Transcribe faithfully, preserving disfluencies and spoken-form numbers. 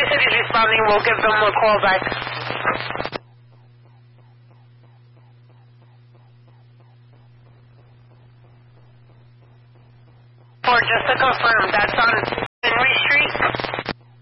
City's responding. We'll give them a call back. Or just to confirm, that's on Henry Street?